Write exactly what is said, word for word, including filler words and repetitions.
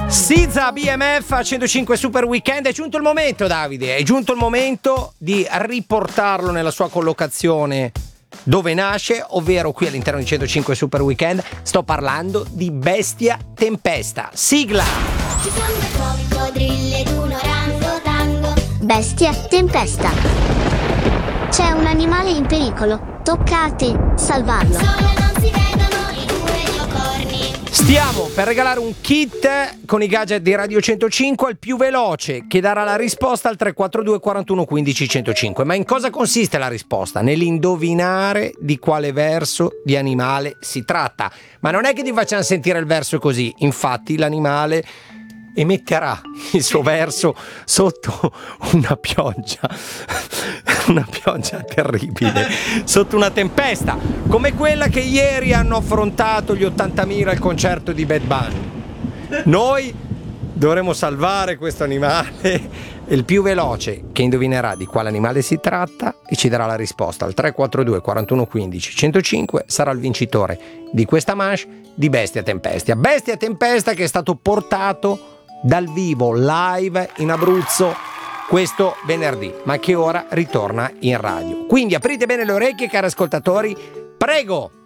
Sizza B M F a centocinque Super Weekend. È giunto il momento, Davide, è giunto il momento di riportarlo nella sua collocazione dove nasce, ovvero qui all'interno di centocinque Super Weekend. Sto parlando di Bestia Tempesta. Sigla! Ci sono due coccodrilli ed un orangotango. Bestia Tempesta. C'è un animale in pericolo, tocca a te salvarlo. Sole non si vedono i due iocorni. Stiamo per regalare un kit con i gadget di Radio centocinque al più veloce che darà la risposta al tre quattro due quarantuno quindici centocinque. Ma in cosa consiste la risposta? Nell'indovinare di quale verso di animale si tratta. Ma non è che ti facciano sentire il verso così, infatti l'animale emetterà il suo verso sotto una pioggia, una pioggia terribile, sotto una tempesta, come quella che ieri hanno affrontato gli ottantamila al concerto di Bad Bunny. Noi dovremo salvare questo animale e il più veloce che indovinerà di quale animale si tratta e ci darà la risposta al tre quattro due quarantuno quindici centocinque sarà il vincitore di questa manche di Bestia Tempesta. Bestia Tempesta che è stato portato dal vivo live in Abruzzo questo venerdì, ma che ora ritorna in radio. Quindi aprite bene le orecchie, cari ascoltatori, prego!